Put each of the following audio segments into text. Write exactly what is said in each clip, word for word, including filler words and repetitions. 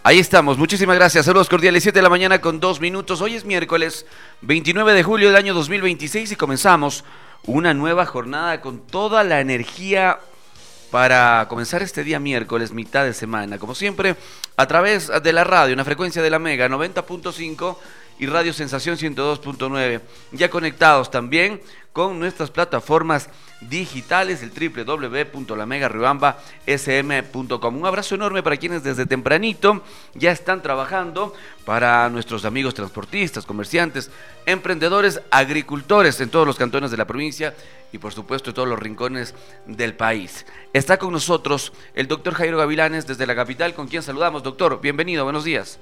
Ahí estamos, muchísimas gracias, saludos cordiales, siete de la mañana con dos minutos, hoy es miércoles veintinueve de julio del año dos mil veintiséis y comenzamos una nueva jornada con toda la energía para comenzar este día miércoles, mitad de semana, como siempre, a través de la radio, una frecuencia de la Mega noventa punto cinco y Radio Sensación ciento dos punto nueve, ya conectados también con nuestras plataformas digitales, el doble u doble u doble u punto la mega riobamba ese eme punto com. Un abrazo enorme para quienes desde tempranito ya están trabajando, para nuestros amigos transportistas, comerciantes, emprendedores, agricultores en todos los cantones de la provincia y por supuesto en todos los rincones del país. Está con nosotros el doctor Jairo Gavilanes desde la capital, con quien saludamos. Doctor, bienvenido, buenos días.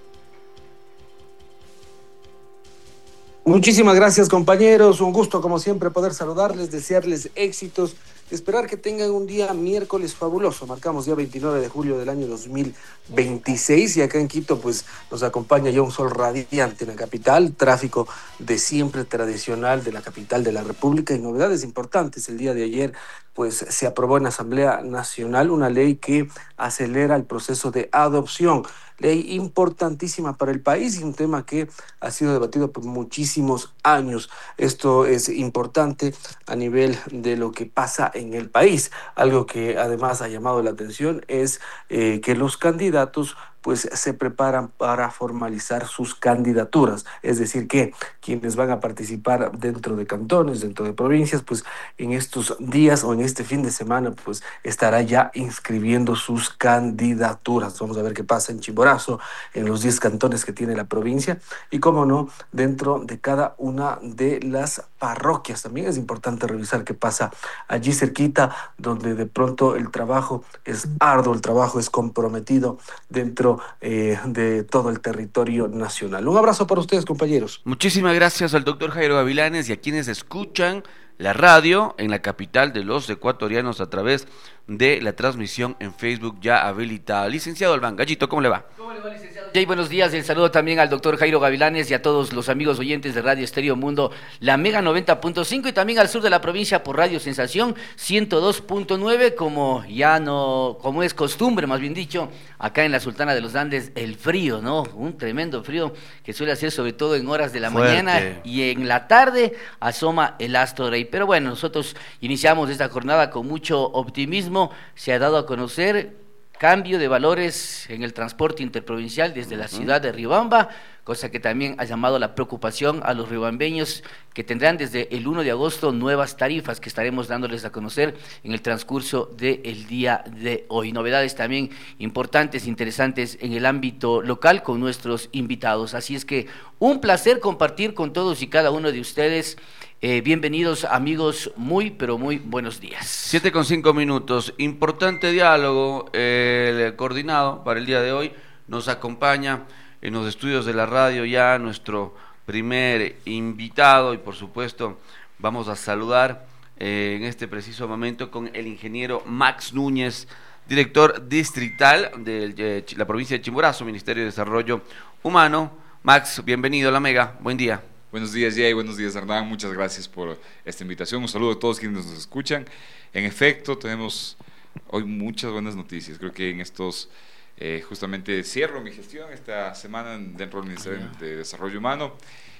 Muchísimas gracias, compañeros, un gusto como siempre poder saludarles, desearles éxitos, esperar que tengan un día miércoles fabuloso. Marcamos día veintinueve de julio del año dos mil veintiséis y acá en Quito pues nos acompaña ya un sol radiante en la capital, tráfico de siempre tradicional de la capital de la República y novedades importantes. El día de ayer pues se aprobó en Asamblea Nacional una ley que acelera el proceso de adopción. Ley importantísima para el país y un tema que ha sido debatido por muchísimos años. Esto es importante a nivel de lo que pasa en el país. Algo que además ha llamado la atención es eh, que los candidatos pues se preparan para formalizar sus candidaturas, es decir que quienes van a participar dentro de cantones, dentro de provincias, pues en estos días o en este fin de semana pues estará ya inscribiendo sus candidaturas. Vamos a ver qué pasa en Chimborazo, en los diez cantones que tiene la provincia y cómo no, dentro de cada una de las parroquias. También es importante revisar qué pasa allí cerquita, donde de pronto el trabajo es arduo, el trabajo es comprometido dentro Eh, de todo el territorio nacional. Un abrazo para ustedes, compañeros. Muchísimas gracias al doctor Jairo Gavilanes y a quienes escuchan la radio en la capital de los ecuatorianos a través de la transmisión en Facebook ya habilitada. Licenciado Albán, Gallito, ¿cómo le va? ¿Cómo le va, licenciado? Jay, buenos días. El saludo también al doctor Jairo Gavilanes y a todos los amigos oyentes de Radio Estéreo Mundo, la Mega noventa punto cinco y también al sur de la provincia por Radio Sensación ciento dos punto nueve, como ya no, como es costumbre, más bien dicho, acá en la Sultana de los Andes, el frío, ¿no? Un tremendo frío que suele hacer sobre todo en horas de la Fuerte. mañana y en la tarde asoma el astro rey. Pero bueno, nosotros iniciamos esta jornada con mucho optimismo. Se ha dado a conocer cambio de valores en el transporte interprovincial desde la ciudad de Riobamba, cosa que también ha llamado la preocupación a los riobambeños, que tendrán desde el primero de agosto nuevas tarifas que estaremos dándoles a conocer en el transcurso del día de hoy. Novedades también importantes, interesantes en el ámbito local con nuestros invitados. Así es que un placer compartir con todos y cada uno de ustedes. Eh, bienvenidos amigos, muy pero muy buenos días. Siete con cinco minutos, importante diálogo, eh, el coordinado para el día de hoy. Nos acompaña en los estudios de la radio ya nuestro primer invitado y por supuesto vamos a saludar eh, en este preciso momento con el ingeniero Max Núñez, director distrital de, de la provincia de Chimborazo, Ministerio de Desarrollo Humano. Max, bienvenido a la Mega, buen día. Buenos días, Jay, buenos días, Hernán, muchas gracias por esta invitación, un saludo a todos quienes nos escuchan. En efecto, tenemos hoy muchas buenas noticias, creo que en estos, eh, justamente cierro mi gestión esta semana dentro del Ministerio de Desarrollo Humano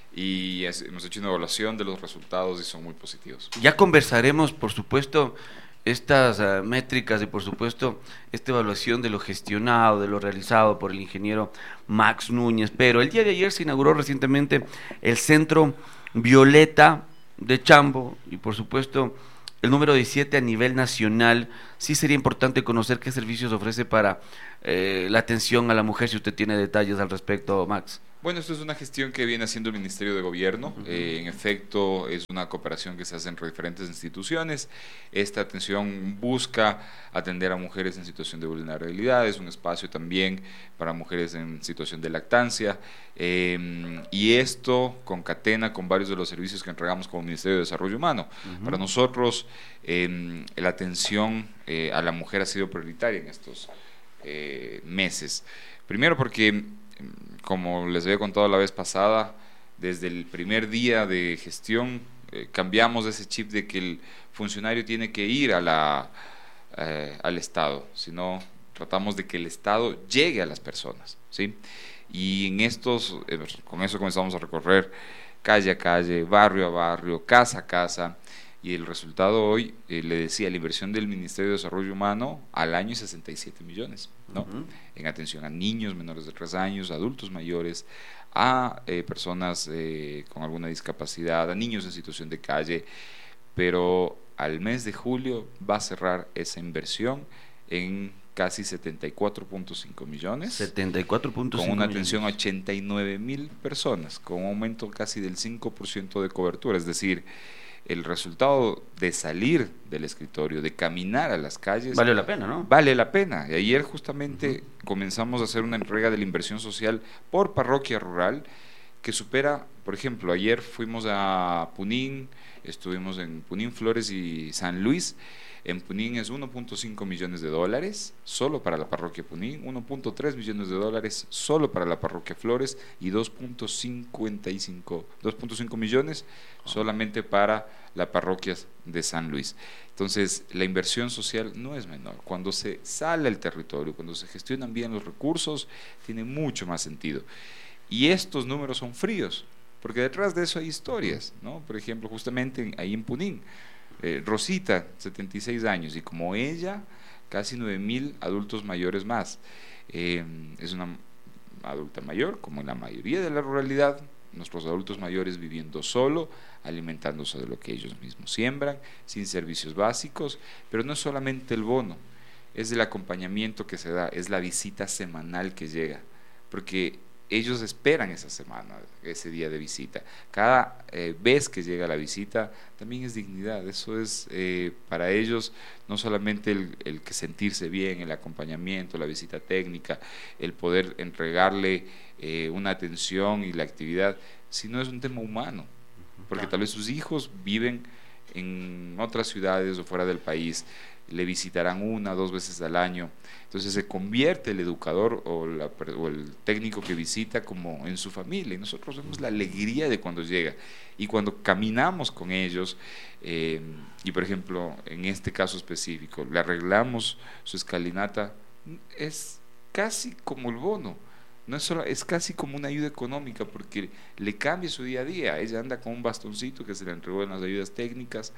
y es, hemos hecho una evaluación de los resultados y son muy positivos. Ya conversaremos, por supuesto, estas uh, métricas y por supuesto esta evaluación de lo gestionado, de lo realizado por el ingeniero Max Núñez, pero el día de ayer se inauguró recientemente el Centro Violeta de Chambo y por supuesto el número diecisiete a nivel nacional. Sí sería importante conocer qué servicios ofrece para eh, la atención a la mujer, si usted tiene detalles al respecto, Max. Bueno, esto es una gestión que viene haciendo el Ministerio de Gobierno. Uh-huh. Eh, en efecto, es una cooperación que se hace entre diferentes instituciones. Esta atención busca atender a mujeres en situación de vulnerabilidad. Es un espacio también para mujeres en situación de lactancia. Eh, y esto concatena con varios de los servicios que entregamos como Ministerio de Desarrollo Humano. Uh-huh. Para nosotros, eh, la atención eh, a la mujer ha sido prioritaria en estos eh, meses. Primero porque, como les había contado la vez pasada, desde el primer día de gestión eh, cambiamos ese chip de que el funcionario tiene que ir a la, eh, al Estado, sino tratamos de que el Estado llegue a las personas, ¿sí? Y en estos, eh, con eso comenzamos a recorrer calle a calle, barrio a barrio, casa a casa, y el resultado hoy, eh, le decía, la inversión del Ministerio de Desarrollo Humano al año es sesenta y siete millones, ¿no? Uh-huh. En atención a niños menores de tres años, adultos mayores, a eh, personas eh, con alguna discapacidad, a niños en situación de calle, pero al mes de julio va a cerrar esa inversión en casi setenta y cuatro punto cinco millones, setenta y cuatro punto cinco con una millones. atención a ochenta y nueve mil personas, con un aumento casi del cinco por ciento de cobertura, es decir, el resultado de salir del escritorio, de caminar a las calles, vale la pena, ¿no? Vale la pena. Y ayer justamente uh-huh. comenzamos a hacer una entrega de la inversión social por parroquia rural, que supera, por ejemplo, ayer fuimos a Punín, estuvimos en Punín, Flores y San Luis. En Punín es uno punto cinco millones de dólares solo para la parroquia Punín, uno punto tres millones de dólares solo para la parroquia Flores y dos punto cincuenta y cinco millones solamente para las parroquias de San Luis. Entonces, la inversión social no es menor. Cuando se sale al territorio, cuando se gestionan bien los recursos, tiene mucho más sentido. Y estos números son fríos, porque detrás de eso hay historias, ¿no? Por ejemplo, justamente ahí en Punín, Eh, Rosita, setenta y seis años, y como ella, casi nueve mil adultos mayores más. Eh, es una adulta mayor, como en la mayoría de la ruralidad, nuestros adultos mayores viviendo solo, alimentándose de lo que ellos mismos siembran, sin servicios básicos, pero no es solamente el bono, es el acompañamiento que se da, es la visita semanal que llega, porque ellos esperan esa semana, ese día de visita. Cada eh, vez que llega la visita también es dignidad. Eso es eh, para ellos no solamente el, el que sentirse bien, el acompañamiento, la visita técnica, el poder entregarle eh, una atención y la actividad, sino es un tema humano, porque tal vez sus hijos viven en otras ciudades o fuera del país, le visitarán una o dos veces al año. Entonces se convierte el educador o, la, o el técnico que visita como en su familia, y nosotros vemos la alegría de cuando llega, y cuando caminamos con ellos, eh, y por ejemplo en este caso específico le arreglamos su escalinata, es casi como el bono, no es solo, es casi como una ayuda económica, porque le cambia su día a día. Ella anda con un bastoncito que se le entregó en las ayudas técnicas,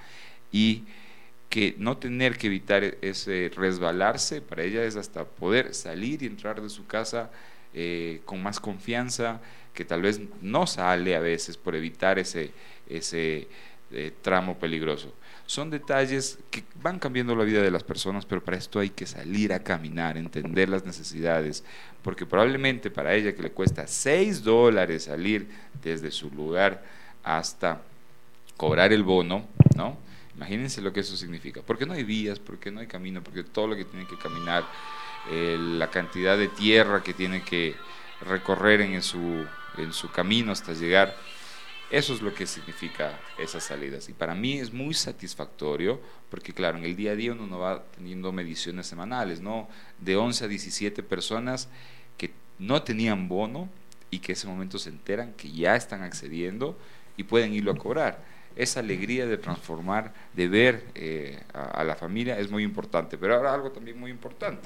y que no tener que evitar ese resbalarse para ella es hasta poder salir y entrar de su casa eh, con más confianza, que tal vez no sale a veces por evitar ese, ese eh, tramo peligroso. Son detalles que van cambiando la vida de las personas, pero para esto hay que salir a caminar, entender las necesidades, porque probablemente para ella, que le cuesta seis dólares salir desde su lugar hasta cobrar el bono, ¿no? Imagínense lo que eso significa, porque no hay vías, porque no hay camino, porque todo lo que tiene que caminar, eh, la cantidad de tierra que tiene que recorrer en su, en su camino hasta llegar, eso es lo que significa esas salidas. Y para mí es muy satisfactorio, porque claro, en el día a día uno no va teniendo mediciones semanales, ¿no? De once a diecisiete personas que no tenían bono y que en ese momento se enteran que ya están accediendo y pueden irlo a cobrar. Esa alegría de transformar, de ver eh, a, a la familia es muy importante. Pero ahora algo también muy importante,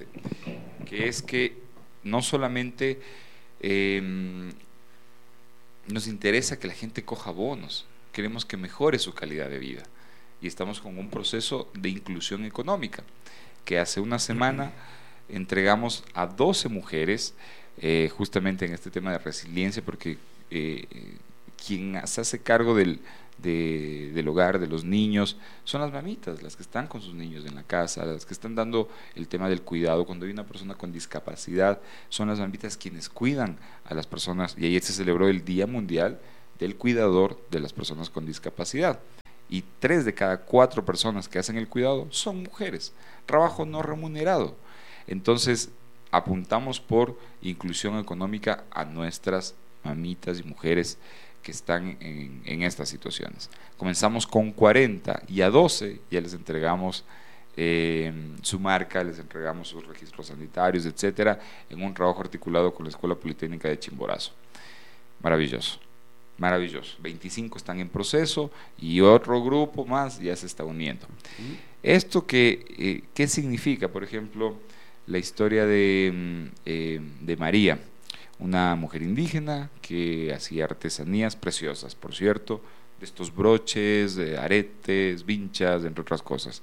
que es que no solamente eh, nos interesa que la gente coja bonos, queremos que mejore su calidad de vida, y estamos con un proceso de inclusión económica, que hace una semana entregamos a doce mujeres, eh, justamente en este tema de resiliencia, porque eh, quien se hace cargo del De, del hogar, de los niños, son las mamitas, las que están con sus niños en la casa, las que están dando el tema del cuidado. Cuando hay una persona con discapacidad, son las mamitas quienes cuidan a las personas, y ayer se celebró el Día Mundial del Cuidador de las Personas con Discapacidad, y tres de cada cuatro personas que hacen el cuidado son mujeres, trabajo no remunerado. Entonces apuntamos por inclusión económica a nuestras mamitas y mujeres que están en, en estas situaciones. Comenzamos con cuarenta, y a doce ya les entregamos eh, su marca, les entregamos sus registros sanitarios, etcétera, en un trabajo articulado con la Escuela Politécnica de Chimborazo. Maravilloso, maravilloso. veinticinco están en proceso y otro grupo más ya se está uniendo. ¿Esto qué, eh, qué significa? Por ejemplo, la historia de, eh, de María, una mujer indígena que hacía artesanías preciosas, por cierto, de estos broches, de aretes, vinchas, entre otras cosas.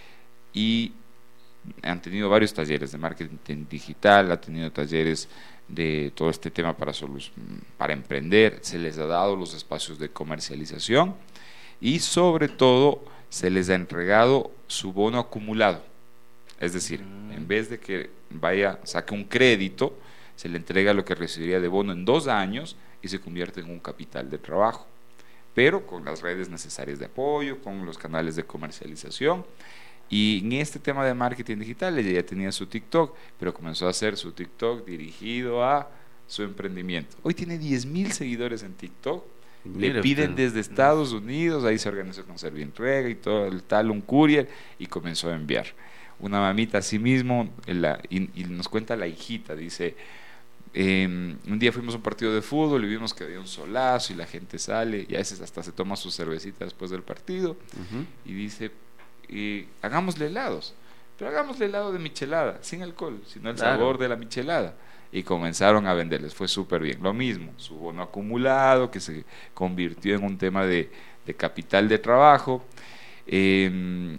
Y han tenido varios talleres de marketing digital, ha tenido talleres de todo este tema para, para emprender, se les ha dado los espacios de comercialización y sobre todo se les ha entregado su bono acumulado. Es decir, en vez de que vaya, saque un crédito, se le entrega lo que recibiría de bono en dos años y se convierte en un capital de trabajo, pero con las redes necesarias de apoyo, con los canales de comercialización. Y en este tema de marketing digital, ella ya tenía su TikTok, pero comenzó a hacer su TikTok dirigido a su emprendimiento. Hoy tiene diez mil seguidores en TikTok. Mira, le piden usted desde Estados Unidos, ahí se organizó con Servientrega y todo el tal, un courier, y comenzó a enviar. Una mamita así mismo, la, y, y nos cuenta la hijita, dice, eh, un día fuimos a un partido de fútbol y vimos que había un solazo y la gente sale, y a veces hasta se toma su cervecita después del partido, uh-huh. y dice, eh, hagámosle helados, pero hagámosle helado de michelada, sin alcohol, sino el claro. sabor de la michelada. Y comenzaron a venderles, fue súper bien. Lo mismo, su bono acumulado, que se convirtió en un tema de, de capital de trabajo. Eh,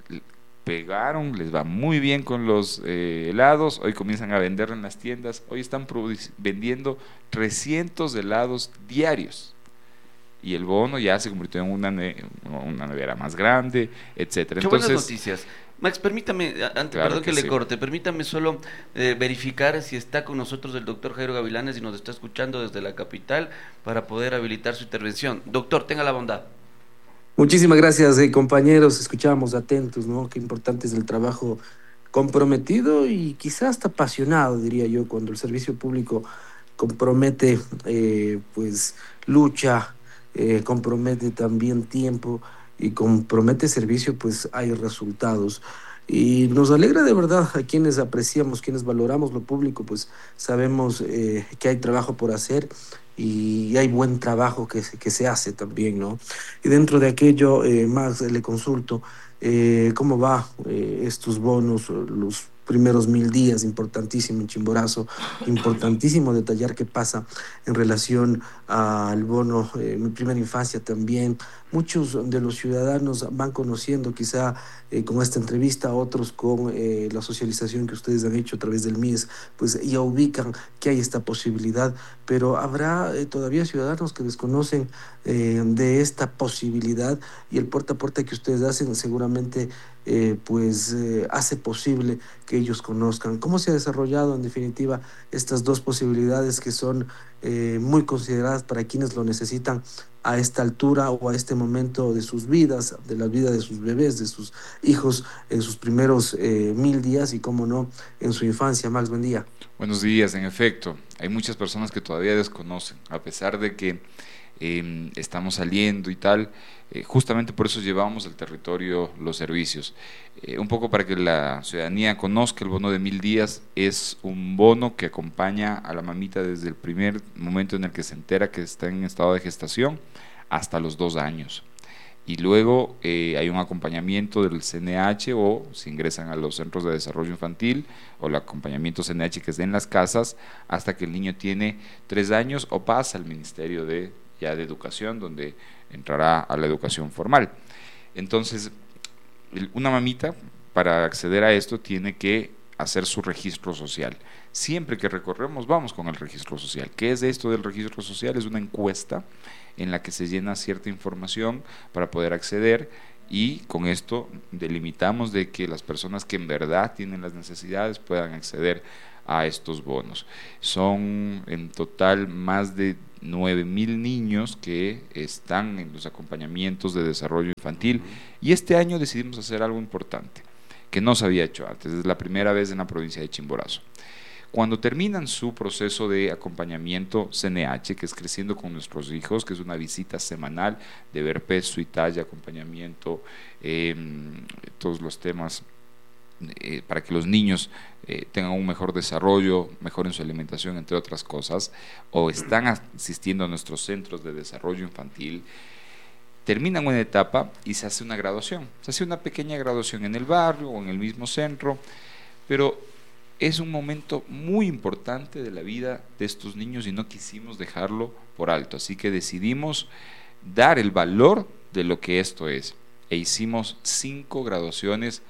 pegaron, les va muy bien con los eh, helados, hoy comienzan a vender en las tiendas, hoy están vendiendo trescientos helados diarios. Y el bono ya se convirtió en una, ne una nevera más grande, etcétera. Qué Entonces, buenas noticias. Max, permítame, antes, claro perdón que, que le sí. corte, permítame solo eh, verificar si está con nosotros el doctor Jairo Gavilanes y nos está escuchando desde la capital para poder habilitar su intervención. Doctor, tenga la bondad. Muchísimas gracias, eh, compañeros, escuchábamos atentos, ¿no? Qué importante es el trabajo comprometido y quizás hasta apasionado, diría yo, cuando el servicio público compromete, eh, pues, lucha, eh, compromete también tiempo y compromete servicio, pues hay resultados. Y nos alegra de verdad a quienes apreciamos, quienes valoramos lo público, pues sabemos eh, que hay trabajo por hacer y hay buen trabajo que se, que se hace también, ¿no? Y dentro de aquello, eh, más le consulto, eh, ¿cómo va eh, estos bonos, los primeros mil días? Importantísimo en Chimborazo, importantísimo detallar qué pasa en relación al bono eh, Mi Primera Infancia también. Muchos de los ciudadanos van conociendo quizá eh, con esta entrevista, otros con eh, la socialización que ustedes han hecho a través del M I E S, pues ya ubican que hay esta posibilidad, pero habrá eh, todavía ciudadanos que desconocen eh, de esta posibilidad y el puerta a puerta que ustedes hacen seguramente eh, pues eh, hace posible que ellos conozcan. ¿Cómo se ha desarrollado en definitiva estas dos posibilidades que son eh, muy consideradas para quienes lo necesitan a esta altura o a este momento de sus vidas, de la vida de sus bebés, de sus hijos, en sus primeros eh, mil días y, cómo no, en su infancia? Max, buen día. Buenos días. En efecto, hay muchas personas que todavía desconocen, a pesar de que eh, estamos saliendo y tal, eh, justamente por eso llevamos al territorio los servicios. Eh, un poco para que la ciudadanía conozca, el bono de mil días es un bono que acompaña a la mamita desde el primer momento en el que se entera que está en estado de gestación hasta los dos años. Y luego eh, hay un acompañamiento del C N H, o si ingresan a los centros de desarrollo infantil, o el acompañamiento C N H que es en las casas, hasta que el niño tiene tres años o pasa al Ministerio de, ya de Educación, donde entrará a la educación formal. Entonces, una mamita, para acceder a esto, tiene que hacer su registro social. Siempre que recorremos, vamos con el registro social. ¿Qué es esto del registro social? Es una encuesta en la que se llena cierta información para poder acceder, y con esto delimitamos de que las personas que en verdad tienen las necesidades puedan acceder a estos bonos. Son en total más de nueve mil niños que están en los acompañamientos de desarrollo infantil, y este año decidimos hacer algo importante que no se había hecho antes. Es la primera vez en la provincia de Chimborazo. Cuando terminan su proceso de acompañamiento C N H, que es Creciendo con Nuestros Hijos, que es una visita semanal de ver peso y talla, acompañamiento, eh, todos los temas eh, para que los niños eh, tengan un mejor desarrollo, mejoren su alimentación, entre otras cosas, o están asistiendo a nuestros centros de desarrollo infantil, terminan una etapa y se hace una graduación. Se hace una pequeña graduación en el barrio o en el mismo centro, pero es un momento muy importante de la vida de estos niños y no quisimos dejarlo por alto, así que decidimos dar el valor de lo que esto es e hicimos cinco graduaciones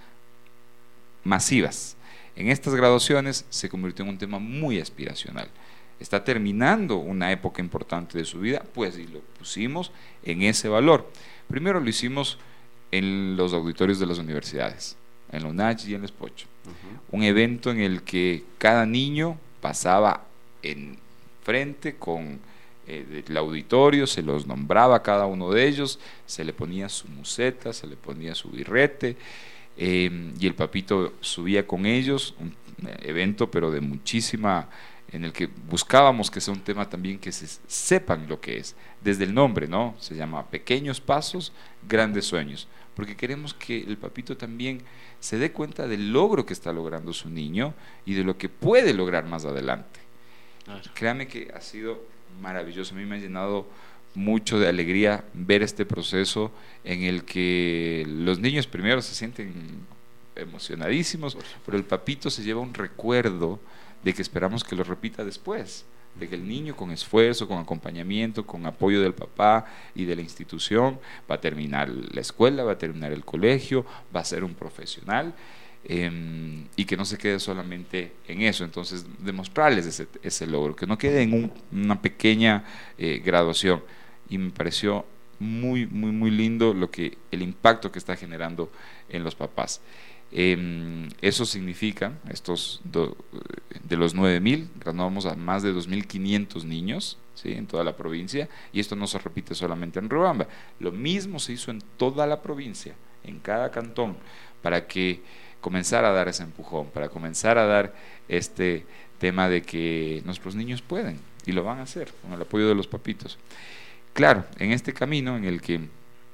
masivas. En estas graduaciones se convirtió en un tema muy aspiracional. Está terminando una época importante de su vida, pues y lo pusimos en ese valor. Primero lo hicimos en los auditorios de las universidades, en la UNACH y en el Espocho. Uh-huh. Un evento en el que cada niño pasaba en frente con eh, el auditorio, se los nombraba a cada uno de ellos, se le ponía su museta, se le ponía su birrete, eh, y el papito subía con ellos, un evento pero de muchísima, en el que buscábamos que sea un tema también que se sepan lo que es, desde el nombre, ¿no? Se llama Pequeños Pasos, Grandes Sueños, porque queremos que el papito también se dé cuenta del logro que está logrando su niño y de lo que puede lograr más adelante. Claro. Créame que ha sido maravilloso, a mí me ha llenado mucho de alegría ver este proceso en el que los niños primero se sienten emocionadísimos, pero el papito se lleva un recuerdo de que esperamos que lo repita después, de que el niño con esfuerzo, con acompañamiento, con apoyo del papá y de la institución va a terminar la escuela, va a terminar el colegio, va a ser un profesional, eh, y que no se quede solamente en eso. Entonces demostrarles ese, ese logro, que no quede en un, una pequeña eh, graduación. Y me pareció muy, muy, muy lindo lo que, el impacto que está generando en los papás. Eh, eso significa, estos do, de los nueve mil, graduamos a más de dos mil quinientos niños, ¿sí?, en toda la provincia, y esto no se repite solamente en Riobamba. Lo mismo se hizo en toda la provincia, en cada cantón, para que comenzara a dar ese empujón, para comenzar a dar este tema de que nuestros niños pueden, y lo van a hacer, con el apoyo de los papitos. Claro, en este camino en el que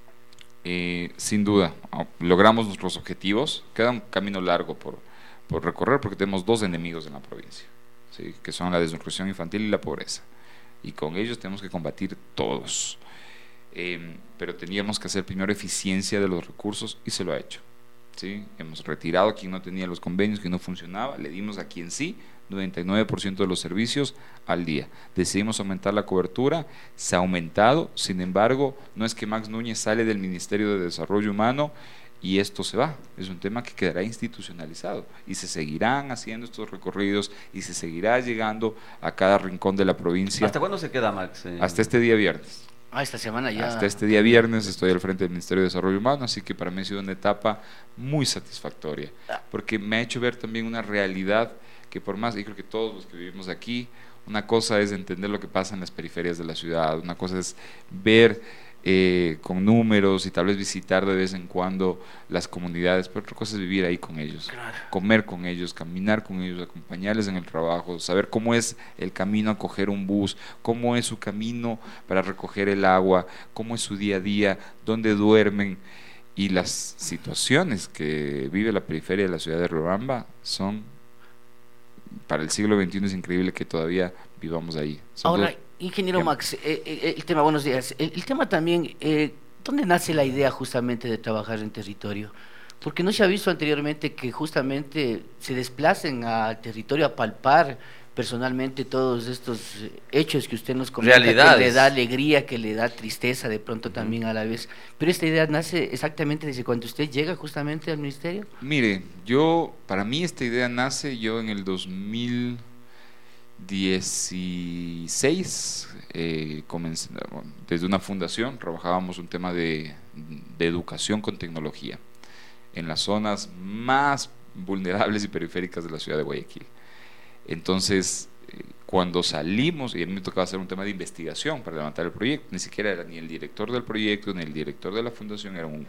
Eh, sin duda logramos nuestros objetivos, queda un camino largo por, por recorrer, porque tenemos dos enemigos en la provincia, ¿sí?, que son la desnutrición infantil y la pobreza, y con ellos tenemos que combatir todos, eh, pero teníamos que hacer primero eficiencia de los recursos y se lo ha hecho, ¿sí? Hemos retirado a quien no tenía los convenios, que no funcionaba, le dimos a quien sí noventa y nueve por ciento de los servicios al día. Decidimos aumentar la cobertura, se ha aumentado, sin embargo, no es que Max Núñez sale del Ministerio de Desarrollo Humano y esto se va, es un tema que quedará institucionalizado y se seguirán haciendo estos recorridos y se seguirá llegando a cada rincón de la provincia. ¿Hasta cuándo se queda, Max? Eh... Hasta este día viernes. Ah, esta semana ya. Hasta este día viernes estoy al frente del Ministerio de Desarrollo Humano, así que para mí ha sido una etapa muy satisfactoria, porque me ha hecho ver también una realidad que por más, y creo que todos los que vivimos aquí, una cosa es entender lo que pasa en las periferias de la ciudad, una cosa es ver eh, con números y tal vez visitar de vez en cuando las comunidades, pero otra cosa es vivir ahí con ellos, claro, comer con ellos, caminar con ellos, acompañarles en el trabajo, saber cómo es el camino a coger un bus, cómo es su camino para recoger el agua, cómo es su día a día, dónde duermen, y las situaciones que vive la periferia de la ciudad de Riobamba son, para el siglo veintiuno es increíble que todavía vivamos ahí. Son Ahora, dos... ingeniero Max, eh, eh, el tema, buenos días, el, el tema también, eh, ¿dónde nace la idea justamente de trabajar en territorio? Porque no se ha visto anteriormente que justamente se desplacen al territorio a palpar personalmente todos estos hechos que usted nos comenta, realidades, que le da alegría, que le da tristeza de pronto también a la vez. Pero esta idea nace exactamente desde cuando usted llega justamente al ministerio. Mire, yo, para mí esta idea nace yo en el dos mil dieciséis, eh, comencé, desde una fundación, trabajábamos un tema de, de educación con tecnología en las zonas más vulnerables y periféricas de la ciudad de Guayaquil. Entonces, eh, cuando salimos, y a mí me tocaba hacer un tema de investigación para levantar el proyecto, ni siquiera era ni el director del proyecto, ni el director de la fundación, era un